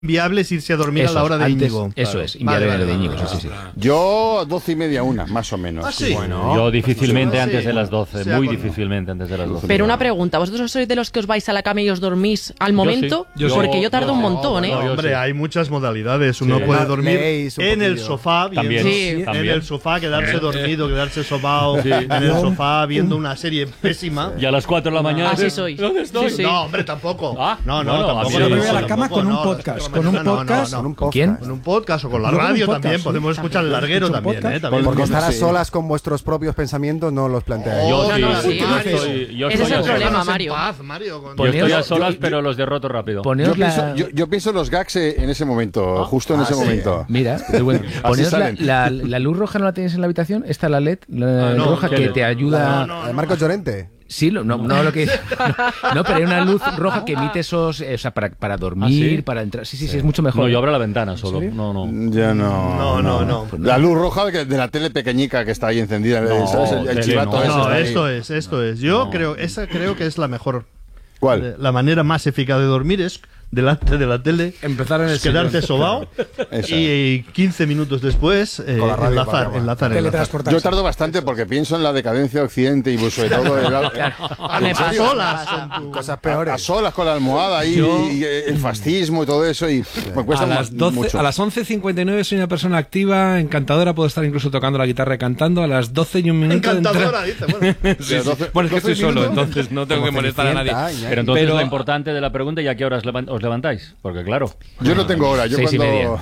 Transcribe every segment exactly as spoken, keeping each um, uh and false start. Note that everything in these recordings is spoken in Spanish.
inviable es irse a dormir eso a la hora de antes, Íñigo. Eso Claro. es, inviable Vale, de vale, Íñigo. vale, Sí, sí, sí. vale. Yo doce y media, una, más o menos. ¿Ah, sí? Bueno, Yo difícilmente Sí. antes de las doce, Sea muy con- difícilmente antes de las doce. Pero una pregunta, ¿vosotros sois de los que os vais a la cama y os dormís al momento? Yo sí. Porque Yo- yo tardo yo- un montón, ¿eh? no, yo Hombre, sí. hay muchas modalidades. Uno Sí. puede dormir Leéis un en el poquillo. sofá, viendo, También. Sí. en También. el sofá, quedarse dormido, quedarse sobao Sí. en el sofá viendo una serie pésima. Y a las cuatro de la mañana. Así sois. ¿Dónde estoy? Sí, sí. No, hombre, tampoco. Ah, no, no, bueno, tampoco. a mí no, me no, voy a la tampoco, cama con un no, podcast, no, con un no, no, podcast. no, Con un no. podcast. ¿Quién? Con un podcast o con la Con un radio podcast, también. sí. Podemos escuchar el larguero ¿Escucha un también, podcast? ¿eh? También. Porque estar a Sí. solas con vuestros propios pensamientos no los planteáis. Yo No, sí, no, sí, yo Mario. estoy- yo Ese estoy es el a solas. problema, Déjanos en Mario. paz, Mario, con- Yo estoy a Poneos- solas, yo- pero los derroto rápido. Yo Poneos pienso, la... yo, yo pienso los gags eh, en ese momento, justo en Ah, ese sí. momento. Mira, qué bueno. Poneos la, salen. la, la luz roja, ¿no la tenéis en la habitación? Está la L E D, la Ah, no, roja ¿qué que L E D? te ayuda... No, no, La de Marcos Llorente. Sí, lo- no, no lo que... No, no, pero hay una luz roja que emite esos... eh, O sea, para, para dormir, ¿Ah, sí? para entrar... Sí, sí, sí, es mucho mejor. No, yo abro la ventana solo. serio? No, no. Ya no. No, no, no. La luz roja de de la tele pequeñica que está ahí encendida. No, ¿sabes? El, el tele chivato no. ese No, está ahí. esto es, esto es. Yo No. creo, esa creo que es la mejor. ¿Cuál? La manera más eficaz de dormir es delante de la tele, Empezar en el quedarte sillón. sobao Esa. y quince minutos después eh, Con la radio enlazar, para acabar. enlazar, enlazar. Teletransportarse. Yo tardo bastante porque pienso en la decadencia de Occidente y pues, sobre todo el- Ah, Me a pasa, solas me pasa. con tu- Cosas a, a peores. solas con la almohada ahí Yo- y, y el fascismo y todo eso y me cuesta A las, mu- doce, mucho. a las once cincuenta y nueve soy una persona activa, encantadora, puedo estar incluso tocando la guitarra y cantando. A las doce y un minuto... Encantadora, entra- dice. Bueno. Sí, sí. doce- Bueno, es que estoy doce solo, minutos. entonces no tengo que Como molestar a nadie. Cenicienta, Iñaki. Pero entonces Pero- lo importante de la pregunta, ¿y a qué horas levan- os levantáis? Porque claro. Yo no tengo hora, yo Seis y cuando... media.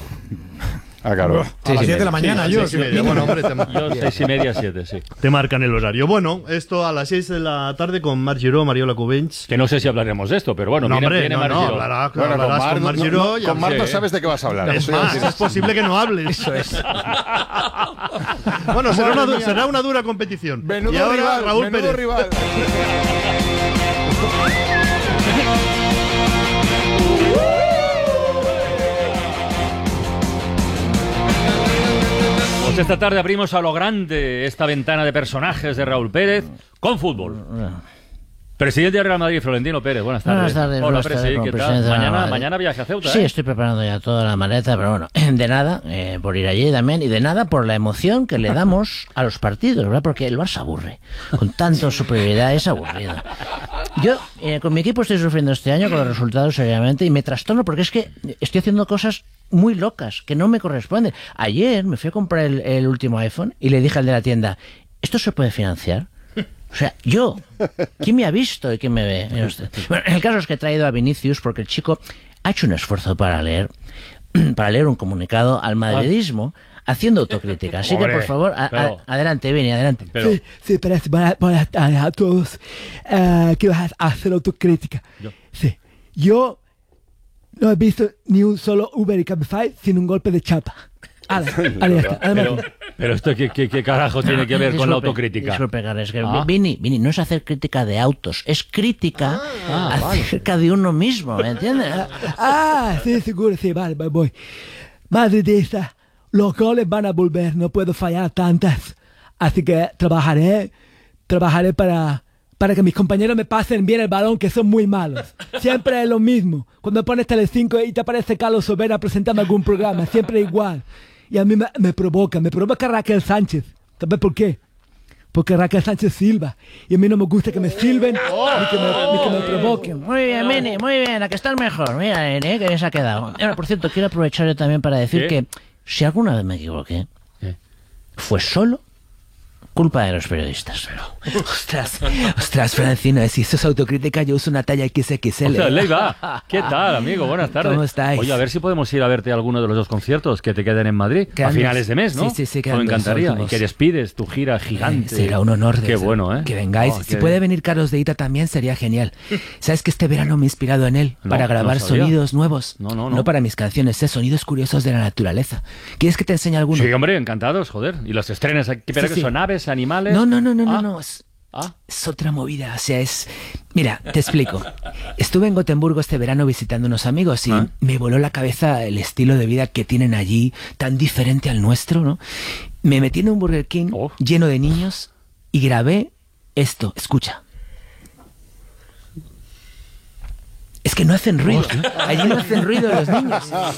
Ah, claro. A las diez de la mañana, Sí, yo. seis y media. Bueno, hombre, te, Yo seis y media, siete, sí. te marcan el horario. Bueno, esto a las seis de la tarde con Marc Giró, Mariola Cubens. Que no sé si hablaremos de esto, pero bueno, No, viene, hombre, viene no, Marc no, Giró. hablará, Bueno, con hablarás Mar, con no, Marc no, Giró. no, y con Mar no sí. sabes de qué vas a hablar. Es Eso ya más, tienes- es posible que no hables. Eso es. Bueno, será Madre una, mía. será una dura competición. Menudo y ahora rival, Raúl menudo Pérez. rival. Pues esta tarde abrimos a lo grande esta ventana de personajes de Raúl Pérez con fútbol. Presidente del Real Madrid, Florentino Pérez, buenas tardes. Buenas tardes, Hola, buenas Presi, tardes, ¿qué como tal? presidente de la Mañana, Madrid. mañana viaje a Ceuta, Sí, ¿eh? estoy preparando ya toda la maleta, pero bueno, de nada, eh, por ir allí también, y de nada por la emoción que le damos a los partidos, ¿verdad? Porque el Barça aburre, con tanto superioridad es aburrido. Yo, eh, con mi equipo estoy sufriendo este año con los resultados seriamente y me trastorno porque es que estoy haciendo cosas muy locas que no me corresponden. Ayer me fui a comprar el, el último iPhone y le dije al de la tienda, ¿esto se puede financiar? O sea, yo, ¿quién me ha visto y quién me ve? Mire usted. Bueno, el caso es que he traído a Vinicius porque el chico ha hecho un esfuerzo para leer, para leer un comunicado al madridismo haciendo autocrítica. Así que, Hombre, por favor, a- a- pero- adelante, Vini, adelante. Pero, Sí, sí, pero buenas, buenas tardes a todos. Eh, que vas a hacer autocrítica. Yo. Sí, yo no he visto ni un solo Uber y Cabify sin un golpe de chapa. Ale, ale, ya está. Además, pero, pero esto, ¿qué, qué, qué carajo tiene que ver con la Disculpe, autocrítica? Disculpe, Carles, es que Ah. Vini, Vini, no es hacer crítica de autos, es crítica acerca de uno mismo, ¿me entiendes? ah, sí, seguro, sí, vale, vale, voy. Madridista, los goles van a volver, no puedo fallar tantas. Así que trabajaré, trabajaré para, para que mis compañeros me pasen bien el balón, que son muy malos. Siempre es lo mismo. Cuando pones Telecinco y te aparece Carlos Sobera presentando algún programa, siempre igual. Y a mí me, me provoca, me provoca Raquel Sánchez. ¿Sabes por qué? Porque Raquel Sánchez silba. Y a mí no me gusta que me silben ni que me, ni que me provoquen. Muy bien, Vini, muy bien, a que estás mejor. Mira, Vini, que bien se ha quedado. Ahora, por cierto, quiero aprovechar yo también para decir ¿Qué? que si alguna vez me equivoqué, ¿Qué? fue solo culpa de los periodistas. Ostras, ostras, Francino, si eso es autocrítica, yo uso una talla equis equis ele. O sea, Leiva, ¿qué tal, amigo? Buenas tardes. ¿Cómo estáis? Oye, a ver si podemos ir a verte a alguno de los dos conciertos que te queden en Madrid Quedan a finales dos. de mes, ¿no? Sí, sí, sí, Me quedan dos encantaría. Y últimos. que despides tu gira gigante. Será un honor. de Qué eso. bueno, ¿eh? Que vengáis. Oh, si qué puede bien. venir Carlos de Ita también sería genial. ¿Sabes que este verano me he inspirado en él No, para no grabar sabía. sonidos nuevos? No, no, no. para mis canciones, ¿eh? Sonidos curiosos de la naturaleza. ¿Quieres que te enseñe alguno? Sí, hombre, encantados, joder. Y los estrenes aquí, pero Sí, que sí. son aves, animales. No, no, no, no, Ah, no, no. Es, Ah, es otra movida. O sea, es. Mira, te explico. Estuve en Gotemburgo este verano visitando unos amigos y Ah. me voló la cabeza el estilo de vida que tienen allí, tan diferente al nuestro, ¿no? Me metí en un Burger King Oh. lleno de niños y grabé esto. Escucha. Es que no hacen ruido. Allí no hacen ruido los niños.